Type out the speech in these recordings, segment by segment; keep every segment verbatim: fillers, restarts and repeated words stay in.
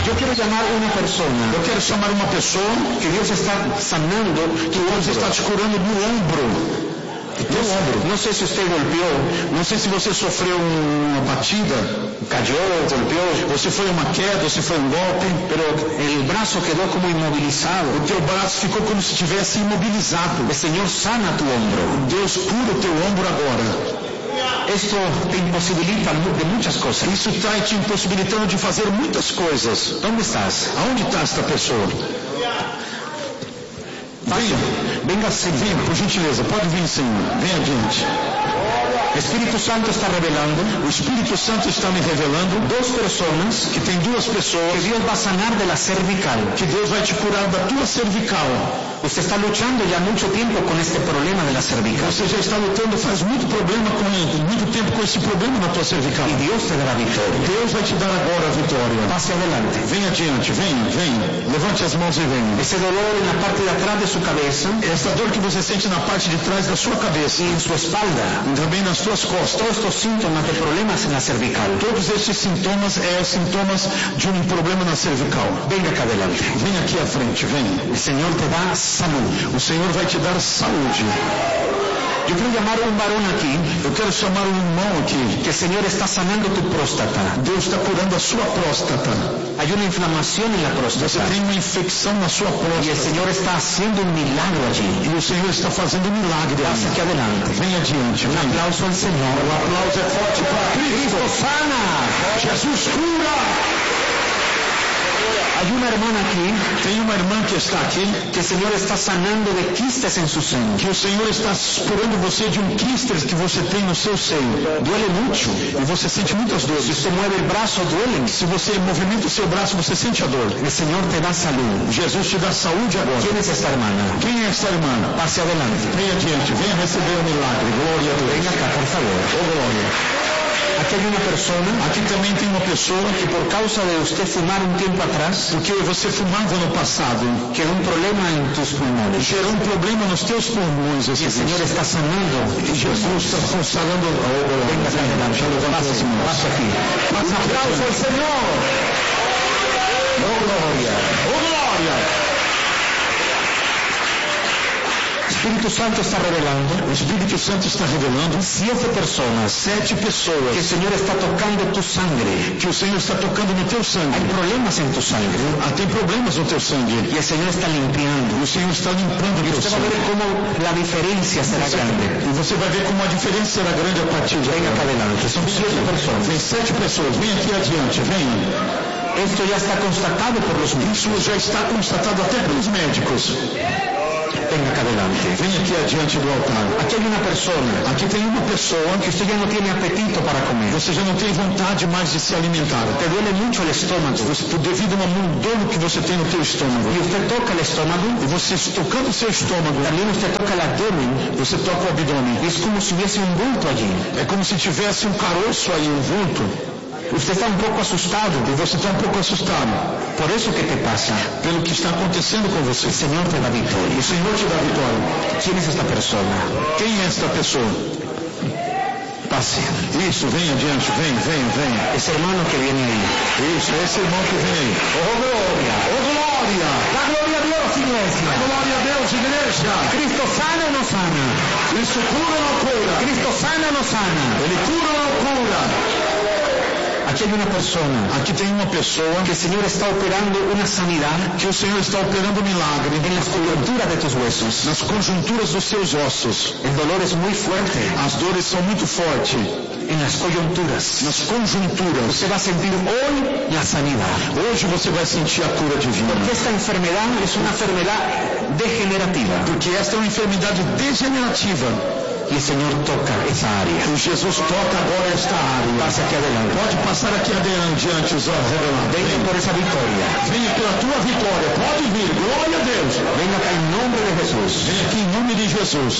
Eu quero chamar uma pessoa. Eu quero chamar uma pessoa que Deus está sanando, que Deus está te curando no ombro. No ombro. Não sei se você golpeou, não sei se você sofreu uma batida, caiu, golpeou, ou se foi uma queda, ou se foi um golpe, pero o braço quedou como imobilizado. O teu braço ficou como se estivesse imobilizado. O Senhor sana tu ombro. Deus cura o teu ombro agora. Isto te impossibilita de muitas coisas. Isso está te impossibilitando de fazer muitas coisas. Onde estás? Aonde está esta pessoa? Venha, venga, Senhor. Venha, por gentileza, pode vir, Senhor. Venha adiante. O Espírito Santo está revelando, o Espírito Santo está me revelando duas pessoas, que tem duas pessoas, que Deus vai sanar da cervical, que Deus vai te curar da tua cervical. Você está lutando já há muito tempo com este problema da cervical. Você já está lutando faz muito problema com muito tempo com esse problema na tua cervical. E Deus te dará a vitória. Deus vai te dar agora a vitória. Passe adelante. Venha adiante, venha, venha. Levante as mãos e venha. Esse dolor na parte de atrás de sua cabeça, essa dor que você sente na parte de trás da sua cabeça e em sua espalda, e também nas suas costas. Todos estes sintomas de problemas na cervical. Todos estes sintomas é sintomas de um problema na cervical. Venha aqui adelante. Venha aqui à frente, venha. O Senhor te dá saúde. O Senhor vai te dar saúde. Eu quero chamar um varão aqui. Eu quero chamar um irmão aqui. Que o Senhor está sanando tu próstata. Deus está curando a sua próstata. Há uma inflamação na próstata. Você tem uma infecção na sua próstata. E o Senhor está fazendo um milagre allí. E o Senhor está fazendo um milagre. Passa aqui adelante. Vem adiante. Um vem. aplauso ao Senhor. O aplauso é forte para Cristo. Cristo sana. Jesus cura. Há uma irmã aqui, tem uma irmã que está aqui, que o Senhor está sanando de quistes em seu sangue. Que o Senhor está curando você de um quistes que você tem no seu seio. Duele muito. E você sente muitas dores. Se você move o braço, duele. Se você movimenta o seu braço, você sente a dor. O Senhor te dá saúde. Jesus te dá saúde agora. Quem é esta irmã? Quem é esta irmã? Passe adelante. Venha adiante, venha receber o milagre. Glória a Deus. Venha cá, por favor. Oh, glória. Aqui há uma pessoa, aqui também tem uma pessoa que por causa de você fumar um tempo atrás, porque você fumava no passado, que é um problema em teus pulmões, gerou um problema nos teus pulmões. E o Senhor está sanando. E Jesus está sanando. Venga cá adelante, levante as mãos. Passa aqui. Passa um aplauso ao Senhor. Oh glória. Oh glória. O Espírito Santo está revelando, o Espírito Santo está revelando sete pessoas, sete pessoas, que o Senhor está tocando tu sangue, que o Senhor está tocando no teu sangue. Há problemas em tu sangue, ah, tem problemas no teu sangue, e o Senhor está limpando, o Senhor está limpando o teu você sangue. Vai ver como a diferença será você, grande, e você vai ver como a diferença será grande a partir de agora. Venha cá adelante, são sete pessoas, tem sete pessoas, vem aqui adiante, venha. Isto já está constatado por los médicos, isso já está constatado até pelos médicos. Venha cá adelante. Venha aqui adiante do altar. Aqui tem uma pessoa. Aqui tem uma pessoa que você já não tem apetite para comer. Você já não tem vontade mais de se alimentar. Te duele muito o estômago. Você, devido a uma dor que você tem no teu estômago. E você toca o estômago. E você tocando o seu estômago. Também você toca o abdômen. Você toca o abdômen. É como se tivesse um vulto allí. É como se tivesse um caroço aí, um vulto. Você está um pouco assustado. E você está um pouco assustado. Por isso que te passa. Pelo que está acontecendo com você. O Senhor te dá vitória. O Senhor te dá vitória. Quem é esta pessoa? Quem é esta pessoa? Passe. Isso, vem adiante, vem, vem, vem. Esse irmão que vem aí. Isso, esse irmão que vem aí. Oh glória. Oh glória. La glória a Deus, igreja. La glória a Deus, igreja. Cristo sana ou não sana? Cristo cura ou não cura? Cristo sana ou não sana? Ele cura ou não cura? Aqui tem uma pessoa, aqui tem uma pessoa que o Senhor está operando uma sanidade, que o Senhor está operando um milagre nas conjunturas de tus huesos, nas conjunturas dos seus ossos. O dolor é muito forte, as dores são muito fortes. E nas conjunturas, nas conjunturas, você vai sentir hoje a sanidade. Hoje você vai sentir a cura divina. Porque esta enfermidade é uma enfermidade degenerativa. Porque esta é uma enfermidade degenerativa. E o Senhor toca essa área. E Jesus toca agora esta área. Passa aqui adelante. Pode passar aqui adiante, os olhos revelados. Venha por essa vitória. Venha pela tua vitória. Pode vir. Glória a Deus. Venha cá em nome de Jesus. Venha aqui em nome de Jesus.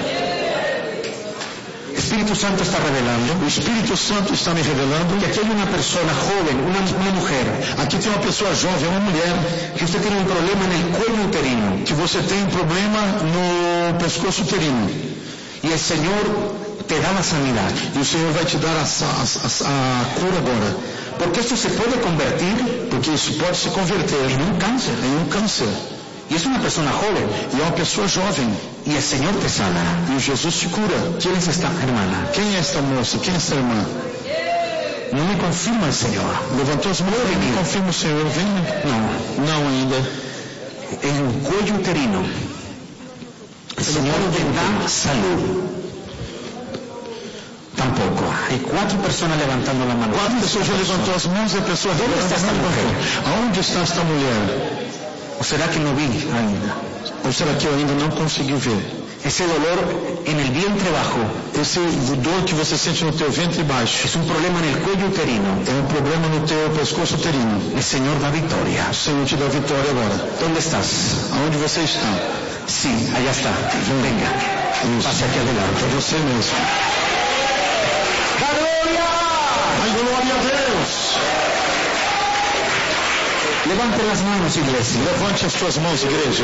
O Espírito Santo está revelando. O Espírito Santo está me revelando que aqui tem uma pessoa jovem, uma, uma mulher. Aqui tem uma pessoa jovem, uma mulher, que você tem um problema no cuello uterino, que você tem um problema no pescoço uterino. E o Senhor te da la sanidad. E o Senhor vai te dar a, a, a, a cura agora. Porque esto se puede convertir, porque isso pode se converter en un cáncer. em um câncer. Y es una persona joven. E é uma pessoa jovem. Y el Señor te sana. E o Jesus te cura. ¿Quién es esta hermana? Quem é esta moça? Quem é esta irmã? No me confirma el Señor. Levantou as mãos e me confirma o Senhor. Vem? No. Não ainda. En el cuello uterino. El Señor te da salud. Tampoco. Hay cuatro personas levantando la mano. Quatro pessoas já levantou as mãos e a pessoa está esta mujer? Aonde está esta mulher? ¿O será que no vi ainda? Ou será que eu ainda não consegui ver? Ese dolor en el vientre bajo. Esse dor que você sente no teu ventre baixo. Es un problema en el cuello uterino. É um problema no teu pescoço uterino. El Señor da victoria. O Senhor te dá vitória agora. ¿Dónde estás? Aonde você está? Sí, allá está. Venga. Isso. Pase aquí adelante. É você mesmo. Ai, glória a Deus! Levante las manos, iglesia. Levante as tuas mãos, igreja.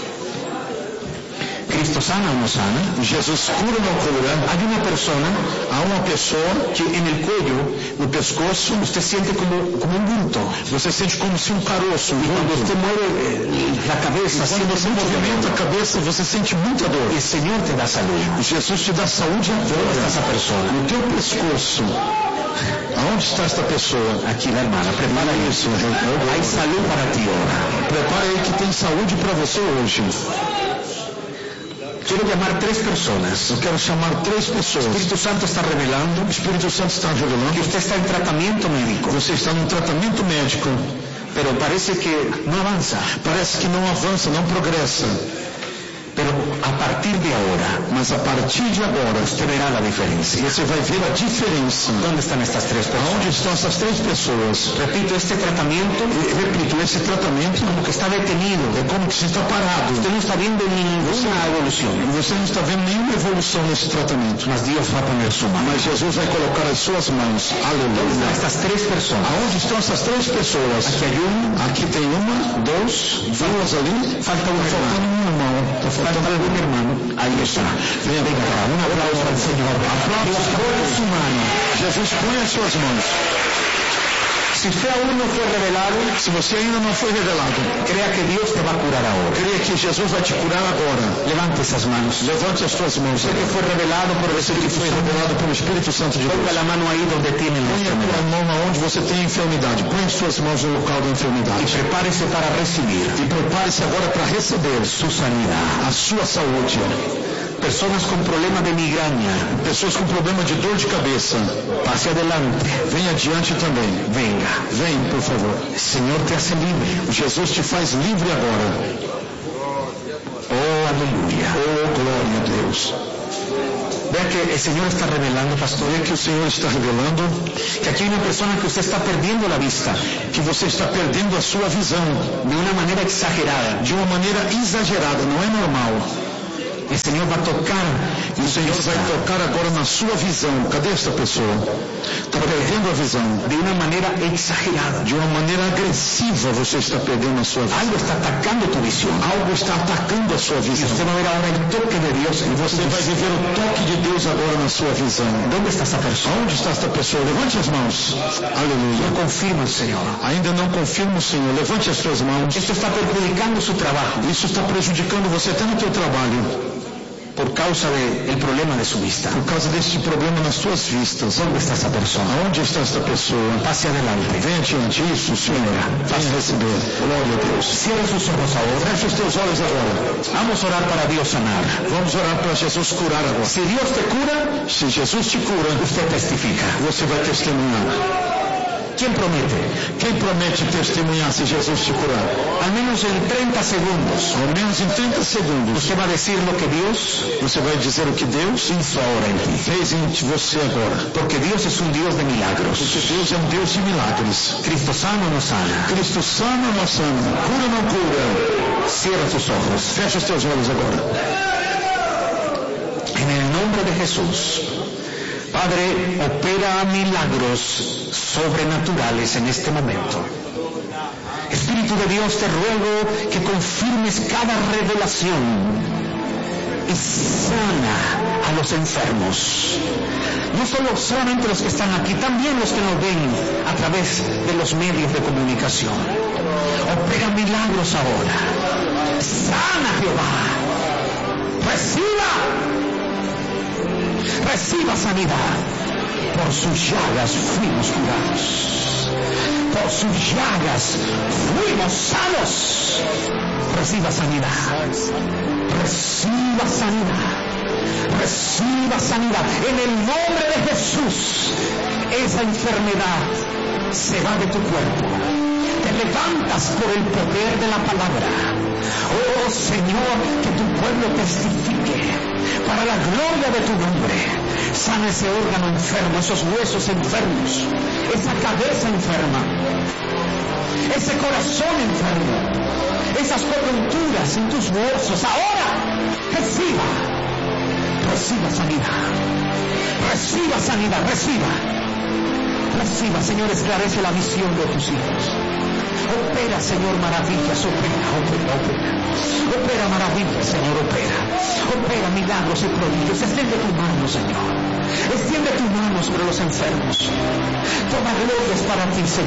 Cristo sana o no sana. Jesus cura ou não cura? Hay una persona, Há uma pessoa que en el cuello, no pescoço, usted siente como, como un bulto. você sente como se um caroço, um Y cuando vulto. usted mueve eh, la cabeza, Quando siente você mucho movimenta dolor. a cabeça, você sente muita dor. Y el Señor te da salud. Jesus te dá saúde ¿Dónde está agora. esa persona? No teu pescoço. Aonde está esta pessoa? Aquí la hermana, prepara Isso. Hay salud para ti ahora. Prepara aí que tem saúde para você hoje. Quiero llamar tres personas. Eu quero chamar três pessoas. El Espíritu Santo está revelando O Espírito Santo está que revelando. usted está en tratamiento médico, Você está num tratamento médico. pero parece que no avanza. Parece que não avança, não progressa. Pero a partir de ahora, Mas a partir de agora, usted verá la diferencia. você vai ver a diferença. ¿Dónde están estas tres personas? Aonde estão essas três pessoas? Repito, este tratamiento E, repito, esse tratamento como que está detenido. é como que se está parado. Usted no está viendo ninguna evolución. Você não está vendo nenhuma evolução nesse tratamento. Mas Dios va a poner su mano. Mas Jesus vai colocar as suas mãos. Aleluia. Estas tres personas. Aonde estão essas três pessoas? Aquí hay uno, Aqui tem uma, dos, duas ali. falta un Faltando hermano. um irmão. Está Falta faltando un hermano. Ahí está. Venha Venga, para cá. un aplauso al Señor. Dios pone su mano. Jesus põe as suas mãos. Si usted aún no fue revelado, Se você ainda não foi revelado, crea que Dios te va a curar ahora. creia que Jesus vai te curar agora. Levante esas manos. Levante as suas mãos. Usted que fue revelado por el Você que Espíritu foi Santo, revelado pelo Espírito Santo de ponga Deus. la mano ahí donde tiene la Põe a enfermedad. tua mão aonde você tem enfermidade. Põe as suas mãos no local da Y enfermidade. prepárese para recibir E prepare-se agora para receber su sanidad. a sua saúde. Personas con problemas de migraña, Pessoas com problema de dor de cabeça, pase adelante. vem adiante também. Venga. Vem, por favor. El Señor te hace libre. Jesus te faz livre agora. Oh, aleluya. Oh, glória a Deus. Vea que el Señor está revelando, pastor, Olha que o Senhor está revelando que aquí hay una persona que usted está perdiendo la vista que você está perdendo a sua visão de una manera exagerada. de uma maneira exagerada, não é normal. El Señor va a tocar E o Senhor vai tocar agora na sua visão. Cadê esta pessoa? Está perdendo a visão. de una manera exagerada. De uma maneira agressiva você está perdendo a sua visão. Algo está atacando tu visión. Algo está atacando a sua Y visão. usted va a ver ahora el toque de Dios en E você vai viver o toque de Deus agora na sua visão. ¿Dónde está esta persona? Onde está esta pessoa? Levante as mãos. Aleluia. No confirma el Señor. Ainda não confirma o Senhor. Levante as suas mãos. Esto está perjudicando su trabajo Isso está prejudicando você até no teu trabalho. por causa del problema de su vista. Por causa deste problema nas suas vistas. ¿Dónde está esta persona? Aonde está esta pessoa? Pase adelante. Vem adiante. Isso, Senhor. Venha receber. Glória a Deus. Cierra sus ojos ahora. Feche os teus olhos agora. Vamos a orar para Dios sanar. Vamos orar para Jesus curar agora. Si Dios te cura, Se Jesus te cura, usted testifica. você vai testemunhar. ¿Quién promete? Quem promete testemunhar se Jesus te curar? Al menos en treinta segundos. Ao menos em trinta segundos, Usted va a decir lo que Dios você vai dizer o que Deus hizo ahora en ti. fez em você agora. Porque Dios es un Dios de milagros. Porque Deus é um Deus de milagres. Cristo sana o no sana. Cristo sana ou não sana? Cura ou não cura? Cierra tus ojos. Fecha os teus olhos agora. En el nombre de Jesús. Padre, opera milagros sobrenaturales en este momento. Espíritu de Dios, te ruego que confirmes cada revelación y sana a los enfermos. No solo solamente los que están aquí, también los que nos ven a través de los medios de comunicación. Opera milagros ahora. Sana, Jehová. Reciba. Reciba sanidad. Por sus llagas fuimos curados. Por sus llagas fuimos sanos. Reciba sanidad. Reciba sanidad. Reciba sanidad. En el nombre de Jesús, esa enfermedad se va de tu cuerpo. Te levantas por el poder de la palabra. Oh Señor, que tu pueblo testifique para la gloria de tu nombre. Sana ese órgano enfermo, esos huesos enfermos, esa cabeza enferma, ese corazón enfermo, esas coyunturas en tus huesos. Ahora reciba, reciba sanidad, reciba sanidad, reciba, reciba. Señor, esclarece la visión de tus hijos. Opera, Señor, maravillas, opera, opera, opera. Opera maravillas, Señor, opera. Opera milagros y prodigios. Extiende tu mano, Señor. Extiende tu mano sobre los enfermos. Toma glorias para ti, Señor.